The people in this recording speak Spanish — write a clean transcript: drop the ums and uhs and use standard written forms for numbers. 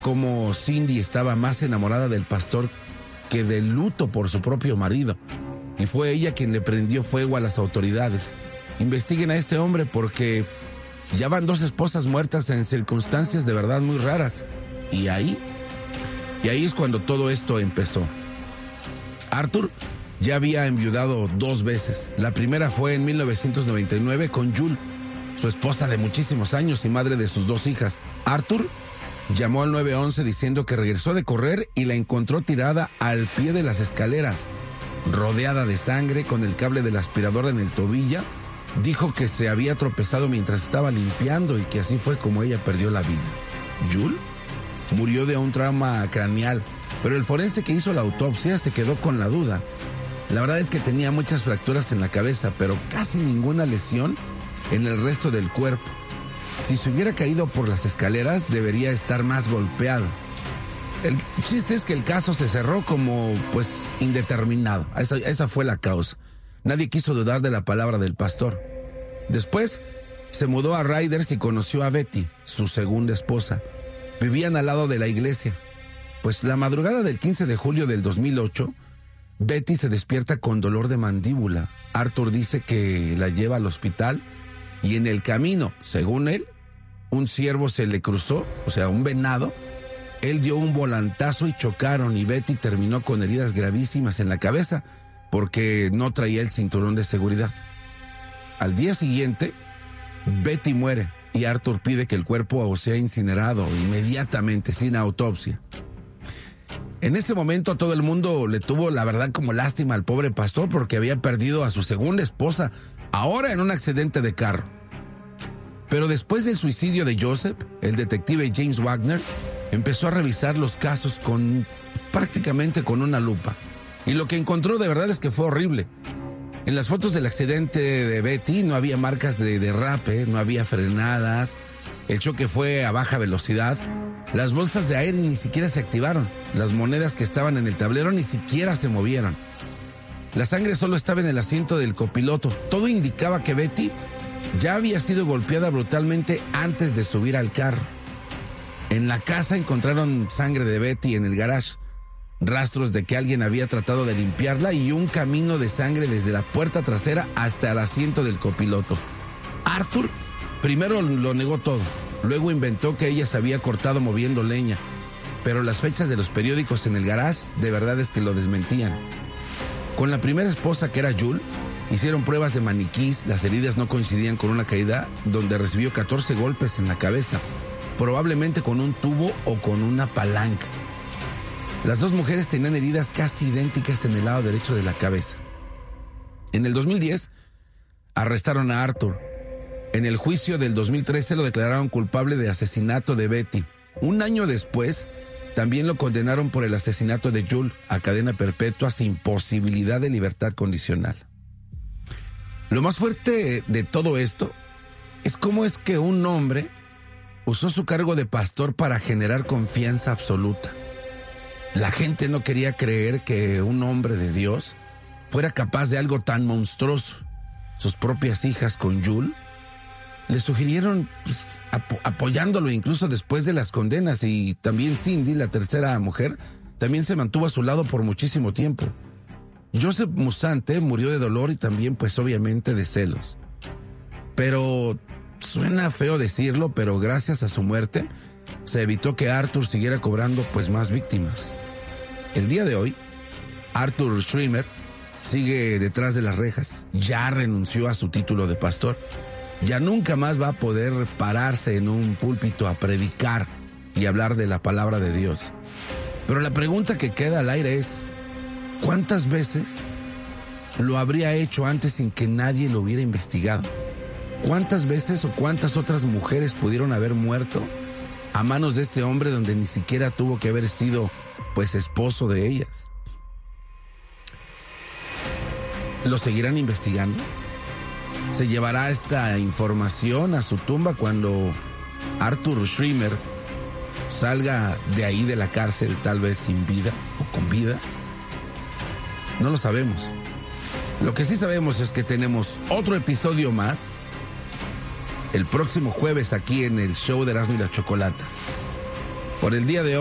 cómo Cindy estaba más enamorada del pastor que del luto por su propio marido. Y fue ella quien le prendió fuego a las autoridades. Investiguen a este hombre porque ya van 2 esposas muertas en circunstancias de verdad muy raras. Y ahí es cuando todo esto empezó. Arthur ya había enviudado 2 veces. La primera fue en 1999 con Jules, su esposa de muchísimos años y madre de sus 2 hijas. Arthur llamó al 911 diciendo que regresó de correr y la encontró tirada al pie de las escaleras, rodeada de sangre, con el cable de la aspiradora en el tobillo. Dijo que se había tropezado mientras estaba limpiando y que así fue como ella perdió la vida. Jules murió de un trauma craneal, pero el forense que hizo la autopsia se quedó con la duda. La verdad es que tenía muchas fracturas en la cabeza, pero casi ninguna lesión en el resto del cuerpo. Si se hubiera caído por las escaleras, debería estar más golpeado. El chiste es que el caso se cerró como, indeterminado. Esa fue la causa. Nadie quiso dudar de la palabra del pastor. Después, se mudó a Riders y conoció a Betty, su segunda esposa. Vivían al lado de la iglesia. Pues la madrugada del 15 de julio del 2008, Betty se despierta con dolor de mandíbula. Arthur dice que la lleva al hospital y en el camino, según él, un ciervo se le cruzó, un venado. Él dio un volantazo y chocaron y Betty terminó con heridas gravísimas en la cabeza porque no traía el cinturón de seguridad. Al día siguiente, Betty muere y Arthur pide que el cuerpo sea incinerado inmediatamente, sin autopsia. En ese momento todo el mundo le tuvo, la verdad, como lástima al pobre pastor porque había perdido a su segunda esposa, ahora en un accidente de carro. Pero después del suicidio de Joseph, el detective James Wagner empezó a revisar los casos prácticamente con una lupa. Y lo que encontró de verdad es que fue horrible. En las fotos del accidente de Betty no había marcas de derrape, no había frenadas, el choque fue a baja velocidad, las bolsas de aire ni siquiera se activaron, las monedas que estaban en el tablero ni siquiera se movieron. La sangre solo estaba en el asiento del copiloto. Todo indicaba que Betty ya había sido golpeada brutalmente antes de subir al carro. En la casa encontraron sangre de Betty en el garage, rastros de que alguien había tratado de limpiarla y un camino de sangre desde la puerta trasera hasta el asiento del copiloto. Arthur primero lo negó todo, luego inventó que ella se había cortado moviendo leña, pero las fechas de los periódicos en el garage de verdad es que lo desmentían. Con la primera esposa, que era Jules, hicieron pruebas de maniquís, las heridas no coincidían con una caída donde recibió 14 golpes en la cabeza, probablemente con un tubo o con una palanca. Las 2 mujeres tenían heridas casi idénticas en el lado derecho de la cabeza. En el 2010, arrestaron a Arthur. En el juicio del 2013 lo declararon culpable de asesinato de Betty. Un año después, también lo condenaron por el asesinato de Jules a cadena perpetua sin posibilidad de libertad condicional. Lo más fuerte de todo esto es cómo es que un hombre usó su cargo de pastor para generar confianza absoluta. La gente no quería creer que un hombre de Dios fuera capaz de algo tan monstruoso. Sus propias hijas con Jules le sugirieron apoyándolo incluso después de las condenas, y también Cindy, la tercera mujer, también se mantuvo a su lado por muchísimo tiempo. Joseph Musante murió de dolor y también obviamente de celos. Pero suena feo decirlo, pero gracias a su muerte se evitó que Arthur siguiera cobrando más víctimas. El día de hoy, Arthur Schremer sigue detrás de las rejas. Ya renunció a su título de pastor. Ya nunca más va a poder pararse en un púlpito a predicar y hablar de la palabra de Dios. Pero la pregunta que queda al aire es: ¿cuántas veces lo habría hecho antes sin que nadie lo hubiera investigado? ¿Cuántas veces o cuántas otras mujeres pudieron haber muerto a manos de este hombre donde ni siquiera tuvo que haber sido esposo de ellas? ¿Lo seguirán investigando? ¿Se llevará esta información a su tumba cuando Arthur Schremer salga de ahí de la cárcel, tal vez sin vida o con vida? No lo sabemos. Lo que sí sabemos es que tenemos otro episodio más el próximo jueves aquí en el show de Erasmo y la Chocolata. por el día de hoy.